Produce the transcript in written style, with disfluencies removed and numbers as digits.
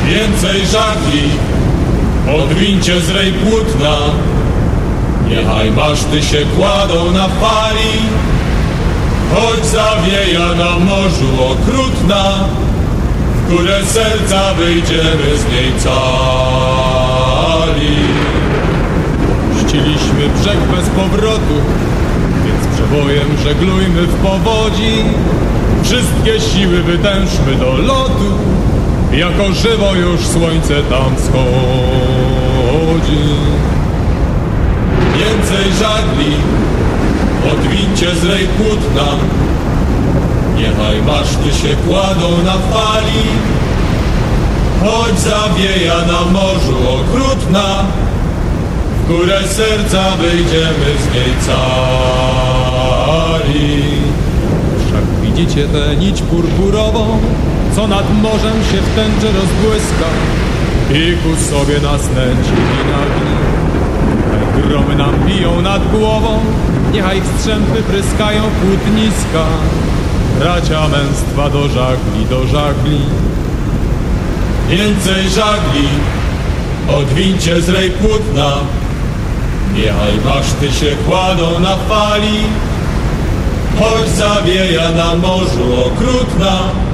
Więcej żagli, odwincie z rej płótna, niechaj maszty się kładą na fali, choć zawieja na morzu okrutna, w górę serca wyjdziemy z niej cali. Ściliśmy brzeg bez powrotu, więc przebojem żeglujmy w powodzi. Wszystkie siły wytężmy do lotu, jako żywo już słońce tam wschodzi. Więcej żagli, odwincie z rej płótna, niechaj maszty się kładą na fali, choć zawieja na morzu okrutna, w górę serca wyjdziemy z niej cali. Wszak widzicie tę nić purpurową, co nad morzem się w tęczy rozbłyska i ku sobie nas nęci i nagli. Niechaj gromy nam biją nad głową, niechaj strzępy pryskają płótniska, bracia męstwa do żagli, do żagli. Więcej żagli, odwincie z rej płótna, niechaj maszty się kładą na fali, choć zawieja na morzu okrutna,